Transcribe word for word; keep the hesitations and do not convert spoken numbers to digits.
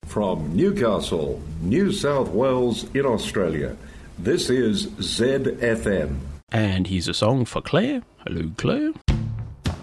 From Newcastle, New South Wales in Australia, this is Z F M. And here's a song for Claire. Hello, Claire.